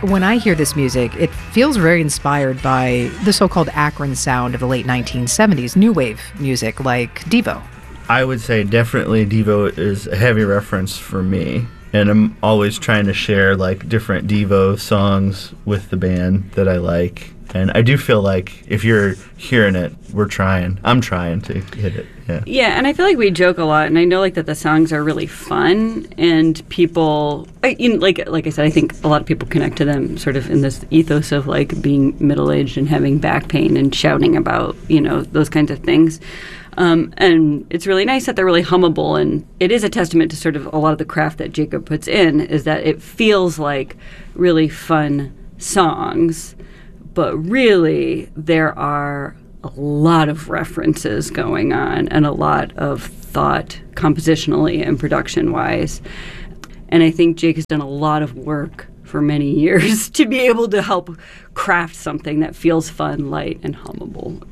When I hear this music, it feels very inspired by the so-called Akron sound of the late 1970s, new wave music like Devo. I would say definitely Devo is a heavy reference for me. And I'm always trying to share like different Devo songs with the band that I like. And I do feel like if you're hearing it, I'm trying to hit it. Yeah, and I feel like we joke a lot, and I know like that the songs are really fun, and people, like I said, I think a lot of people connect to them sort of in this ethos of like being middle-aged and having back pain and shouting about, those kinds of things. And it's really nice that they're really hummable, and it is a testament to sort of a lot of the craft that Jacob puts in, is that it feels like really fun songs, but really there are a lot of references going on and a lot of thought compositionally and production-wise. And I think Jake has done a lot of work for many years to be able to help craft something that feels fun, light, and hummable.